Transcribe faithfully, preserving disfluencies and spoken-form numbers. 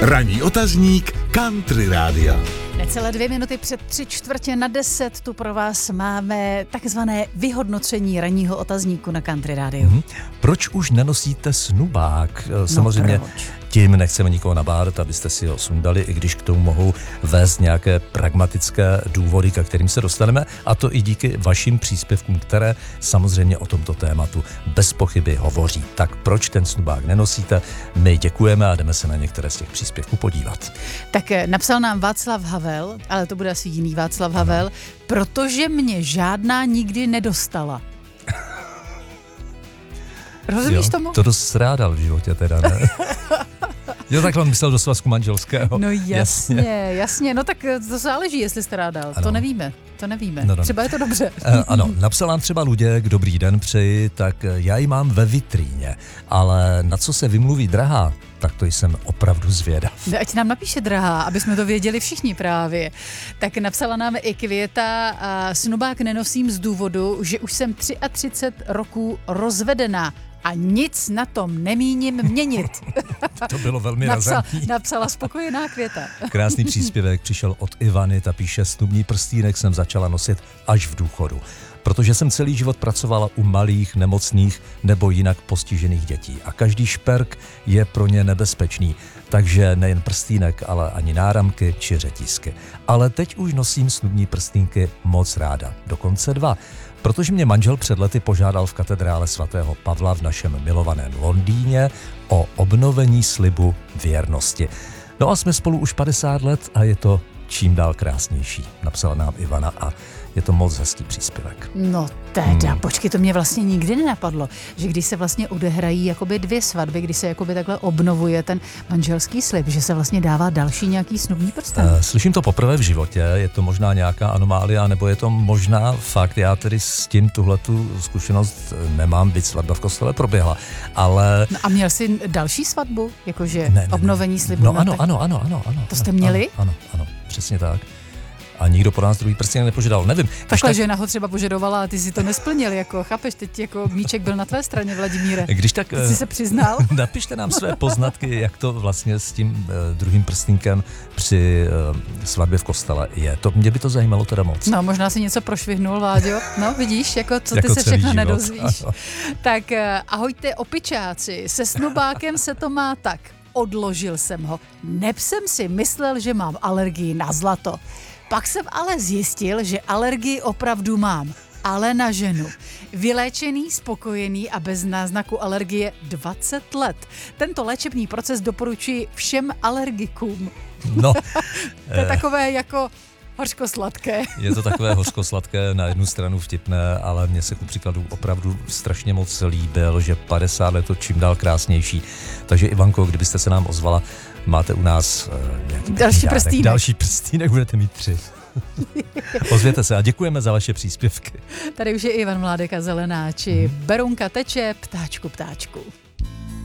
Ranní otazník Country Rádia. Necelé dvě minuty před tři čtvrtě na deset tu pro vás máme takzvané vyhodnocení ranního otazníku na Country Rádiu. Hmm. Proč už nenosíte snubák? Samozřejmě no, tím nechceme nikoho nabádat, abyste si ho sundali, i když k tomu mohou vést nějaké pragmatické důvody, ke kterým se dostaneme, a to i díky vašim příspěvkům, které samozřejmě o tomto tématu bez pochyby hovoří. Tak proč ten snubák nenosíte? My děkujeme a jdeme se na některé z těch příspěvků podívat. Tak napsal nám Václav Havel, ale to bude asi jiný Václav ano. Havel, protože mě žádná nikdy nedostala. Rozumíš jo, tomu? To dost strádal v životě teda, ne? Jo, takhle on myslel do svazku manželského. No jasně, jasně, jasně. No tak to záleží, jestli strádal. Ano. To nevíme, to nevíme. No, no. Třeba je to dobře. Uh, ano, napsal nám třeba Luděk, dobrý den přeji, tak já ji mám ve vitríně, ale na co se vymluví drahá, tak to jsem opravdu zvědav. Ať nám napíše drahá, aby jsme to věděli všichni právě. Tak napsala nám i Květa, a snubák nenosím z důvodu, že už jsem třicet tři roků rozvedená a nic na tom nemíním měnit. To bylo velmi Napsal, razantní. Napsala spokojená Květa. Krásný příspěvek přišel od Ivany, ta píše, snubní prstýnek jsem začala nosit až v důchodu, protože jsem celý život pracovala u malých, nemocných nebo jinak postižených dětí a každý šperk je pro ně nebezpečný, takže nejen prstýnek, ale ani náramky či řetízky. Ale teď už nosím snubní prstýnky moc ráda, dokonce dva, protože mě manžel před lety požádal v katedrále svatého Pavla v našem milovaném Londýně o obnovení slibu věrnosti. No a jsme spolu už padesát let a je to čím dál krásnější, napsala nám Ivana a je to moc hezký příspěvek. No teda, hmm. počkej, to mě vlastně nikdy nenapadlo, že když se vlastně odehrají jakoby dvě svatby, když se jakoby takhle obnovuje ten manželský slib, že se vlastně dává další nějaký snubní prsten. Uh, slyším to poprvé v životě, je to možná nějaká anomália, nebo je to možná fakt, já tedy s tím tuhletu zkušenost nemám, byť svatba v kostele proběhla, ale... No a měl jsi další svatbu, jakože ne, ne, obnovení slibu? No na ano, tak... ano, ano, ano, ano. To jste měli? Ano, ano, ano, přesně tak. A nikdo po nás druhý prstýnek nepožadoval, nevím. Takhle tak... žena ho třeba požadovala a ty si to nesplnil, jako chápeš, teď jako míček byl na tvé straně, Vladimíre. Když tak... Ty jsi se přiznal? Napište nám své poznatky, jak to vlastně s tím uh, druhým prstýnkem při uh, svatbě v kostele je. To, mě by to zajímalo teda moc. No, možná si něco prošvihnul, Láďo. No, vidíš, jako co jako ty se všechno život. Nedozvíš. Ano. Tak uh, ahojte opičáci, se snubákem se to má tak. Odložil jsem ho. Neb jsem si myslel, že mám alergii na zlato. Pak jsem ale zjistil, že alergii opravdu mám, ale na ženu. Vyléčený, spokojený a bez náznaku alergie dvacet let. Tento léčebný proces doporučuji všem alergikům. No. To je takové jako hořkosladké. Je to takové hořkosladké, na jednu stranu vtipné, ale mně se ku příkladu opravdu strašně moc líbil, že padesát let to čím dál krásnější. Takže Ivanko, kdybyste se nám ozvala, máte u nás uh, nějaký další prstýnek. Další prstýnek, budete mít tři. Ozvěte se a děkujeme za vaše příspěvky. Tady už je Ivan Mládek a Zelenáči. Hmm. Berunka teče, ptáčku, ptáčku.